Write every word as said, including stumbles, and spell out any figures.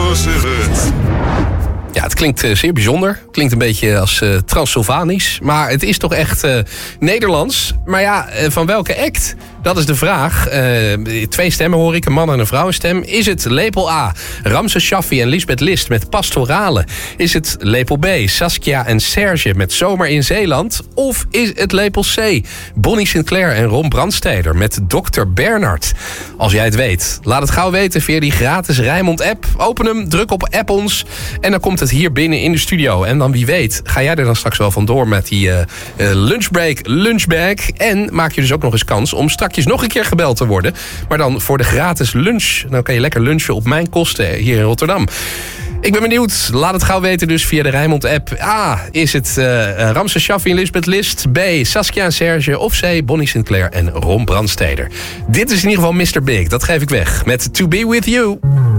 Nazareth. Ja, het klinkt uh, zeer bijzonder. Klinkt een beetje als uh, Transylvanisch. Maar het is toch echt uh, Nederlands. Maar ja, uh, van welke act? Dat is de vraag. Uh, twee stemmen hoor ik, een man en een vrouwenstem. Is het lepel A, Ramses Shaffi en Lisbeth List met Pastorale? Is het lepel B, Saskia en Serge met Zomer in Zeeland? Of is het lepel C, Bonnie Sinclair en Ron Brandsteder met dokter Bernard? Als jij het weet, laat het gauw weten via die gratis Rijnmond-app. Open hem, druk op app ons en dan komt het hier binnen in de studio. En dan wie weet, ga jij er dan straks wel vandoor met die uh, uh, lunchbreak lunchbag. En maak je dus ook nog eens kans om straks nog een keer gebeld te worden. Maar dan voor de gratis lunch. Dan kan je lekker lunchen op mijn kosten hier in Rotterdam. Ik ben benieuwd. Laat het gauw weten dus via de Rijnmond-app. A, is het uh, Ramses Shaffi en Lisbeth List? B, Saskia en Serge? Of C, Bonnie Sinclair en Ron Brandsteder? Dit is in ieder geval mister Big. Dat geef ik weg met To Be With You.